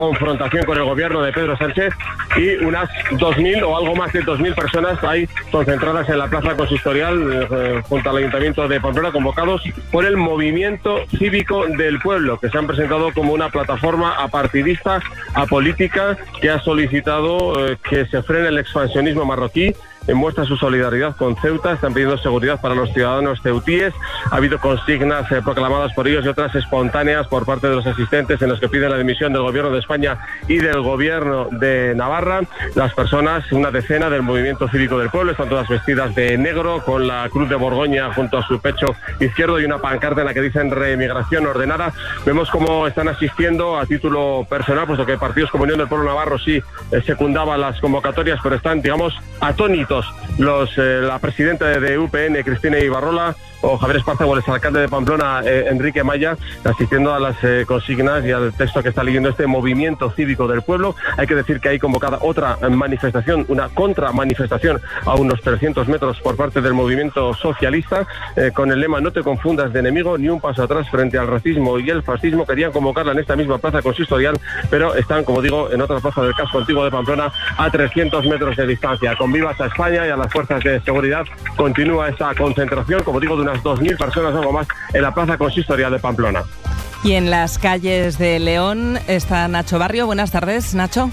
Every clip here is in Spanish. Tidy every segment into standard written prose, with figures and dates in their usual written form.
confrontación con el gobierno de Pedro Sánchez, y unas 2.000 o algo más de 2.000 personas ahí concentradas en la plaza consistorial junto al Ayuntamiento de Pamplona, convocados por el Movimiento Cívico del Pueblo, que se han presentado como una plataforma apartidista, apolítica, que ha solicitado que se frene el expansionismo marroquí. Muestra su solidaridad con Ceuta, están pidiendo seguridad para los ciudadanos ceutíes. Ha habido consignas proclamadas por ellos y otras espontáneas por parte de los asistentes en los que piden la dimisión del gobierno de España y del gobierno de Navarra. Las personas, una decena del Movimiento Cívico del Pueblo, están todas vestidas de negro, con la cruz de Borgoña junto a su pecho izquierdo y una pancarta en la que dicen reemigración ordenada. Vemos cómo están asistiendo a título personal, puesto que partidos como Unión del Pueblo Navarro sí secundaba las convocatorias, pero están, digamos, atónitos la presidenta de UPN, Cristina Ibarrola, o Javier Esparza, o el alcalde de Pamplona, Enrique Maya, asistiendo a las consignas y al texto que está leyendo este Movimiento Cívico del Pueblo. Hay que decir que hay convocada otra manifestación, una contramanifestación a unos 300 metros por parte del Movimiento Socialista, con el lema "No te confundas de enemigo, ni un paso atrás frente al racismo y el fascismo". Querían convocarla en esta misma plaza consistorial, pero están, como digo, en otra plaza del casco antiguo de Pamplona, a 300 metros de distancia. Con vivas a España y a las fuerzas de seguridad continúa esta concentración, como digo, de unas 2.000 personas, algo más, en la plaza consistorial de Pamplona. Y en las calles de León está Nacho Barrio. Buenas tardes, Nacho.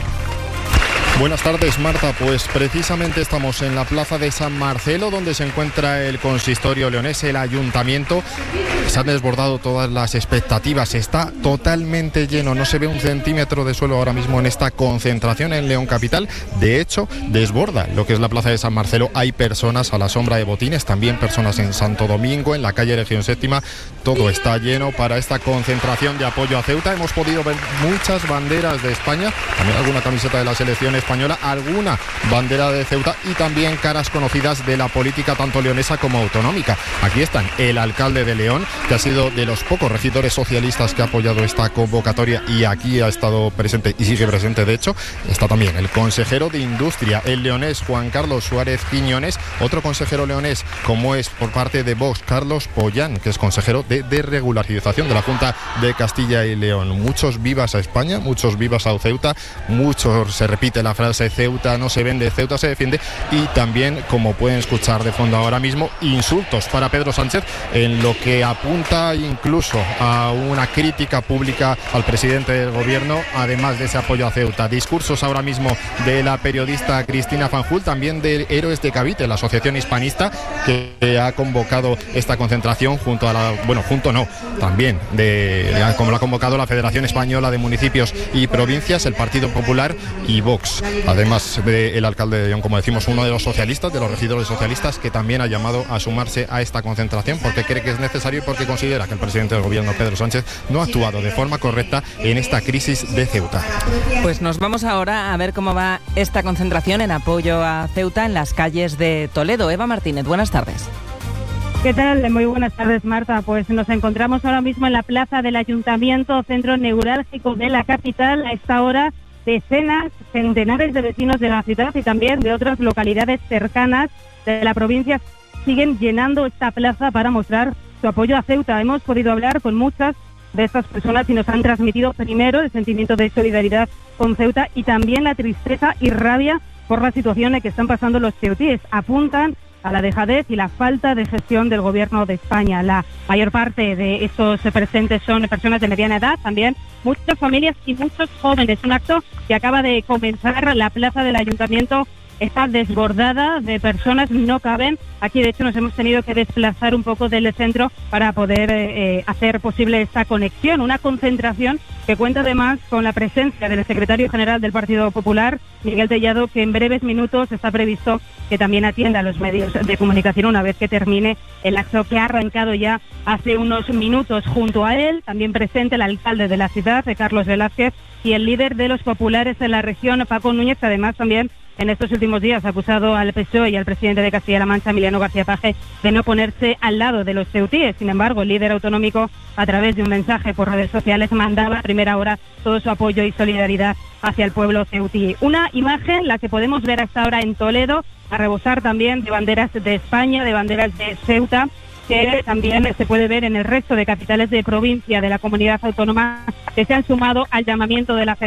Buenas tardes, Marta. Pues precisamente estamos en la plaza de San Marcelo, donde se encuentra el consistorio leonés, el ayuntamiento. Se han desbordado todas las expectativas, está totalmente lleno, no se ve un centímetro de suelo ahora mismo en esta concentración en León capital. De hecho, desborda lo que es la plaza de San Marcelo. Hay personas a la sombra de botines, también personas en Santo Domingo, en la calle Región Séptima. Todo está lleno para esta concentración de apoyo a Ceuta. Hemos podido ver muchas banderas de España, también alguna camiseta de la selección española, alguna bandera de Ceuta y también caras conocidas de la política tanto leonesa como autonómica. Aquí están el alcalde de León, que ha sido de los pocos regidores socialistas que ha apoyado esta convocatoria y aquí ha estado presente y sigue presente. De hecho, está también el consejero de Industria, el leonés Juan Carlos Suárez Quiñones, otro consejero leonés, como es por parte de Vox, Carlos Pollán, que es consejero de regularización de la Junta de Castilla y León. Muchos vivas a España, muchos vivas a Ceuta, muchos se repite la frase "Ceuta no se vende, Ceuta se defiende", y también, como pueden escuchar de fondo ahora mismo, insultos para Pedro Sánchez, en lo que apunta incluso a una crítica pública al presidente del gobierno, además de ese apoyo a Ceuta. Discursos ahora mismo de la periodista Cristina Fanjul, también de Héroes de Cavite, la asociación hispanista que ha convocado esta concentración junto a la, bueno, junto no, también como lo ha convocado la Federación Española de Municipios y Provincias, el Partido Popular y Vox. Además del alcalde de León, como decimos, uno de los socialistas, de los regidores socialistas, que también ha llamado a sumarse a esta concentración porque cree que es necesario y porque considera que el presidente del gobierno, Pedro Sánchez, no ha actuado de forma correcta en esta crisis de Ceuta. Pues nos vamos ahora a ver cómo va esta concentración en apoyo a Ceuta en las calles de Toledo. Eva Martínez, buenas tardes. ¿Qué tal? Muy buenas tardes, Marta. Pues nos encontramos ahora mismo en la plaza del Ayuntamiento, centro neurálgico de la capital. A esta hora, decenas, centenares de vecinos de la ciudad y también de otras localidades cercanas de la provincia siguen llenando esta plaza para mostrar su apoyo a Ceuta. Hemos podido hablar con muchas de estas personas y nos han transmitido primero el sentimiento de solidaridad con Ceuta y también la tristeza y rabia por la situación en que están pasando los ceutíes. Apuntan a la dejadez y la falta de gestión del gobierno de España. La mayor parte de estos presentes son personas de mediana edad, también muchas familias y muchos jóvenes. Un acto que acaba de comenzar. La plaza del Ayuntamiento está desbordada de personas, no caben. Aquí, de hecho, nos hemos tenido que desplazar un poco del centro para poder hacer posible esta conexión. Una concentración que cuenta además con la presencia del secretario general del Partido Popular, Miguel Tellado, que en breves minutos está previsto que también atienda a los medios de comunicación una vez que termine el acto que ha arrancado ya hace unos minutos. Junto a él, también presente el alcalde de la ciudad, Carlos Velázquez, y el líder de los populares en la región, Paco Núñez, que además también en estos últimos días ha acusado al PSOE y al presidente de Castilla-La Mancha, Emiliano García Paje, de no ponerse al lado de los ceutíes. Sin embargo, el líder autonómico, a través de un mensaje por redes sociales, mandaba a primera hora todo su apoyo y solidaridad hacia el pueblo ceutí. Una imagen, la que podemos ver hasta ahora en Toledo, a rebosar también de banderas de España, de banderas de Ceuta, que también se puede ver en el resto de capitales de provincia de la comunidad autónoma que se han sumado al llamamiento de la